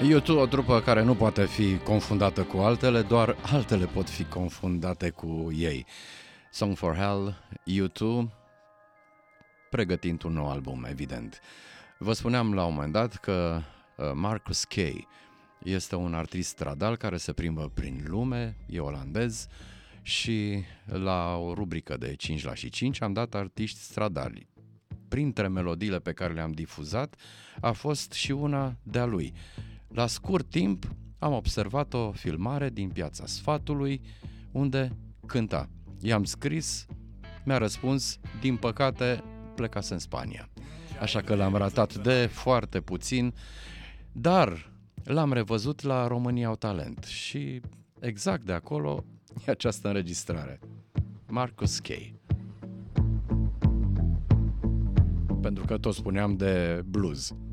U2, o trupă care nu poate fi confundată cu altele, doar altele pot fi confundate cu ei. Song for Hell, U2, pregătind un nou album, evident. Vă spuneam la un moment dat că Marcus Kay este un artist stradal care se plimbă prin lume, e olandez, și la o rubrică de 5 la și 5 am dat artiști stradali. Printre melodiile pe care le-am difuzat a fost și una de-a lui. La scurt timp am observat o filmare din Piața Sfatului unde cânta. I-am scris, mi-a răspuns, din păcate plecase în Spania. Așa că l-am ratat de foarte puțin, dar l-am revăzut la România au talent și exact de acolo e această înregistrare. Marcus Kay. Pentru că tot spuneam de blues.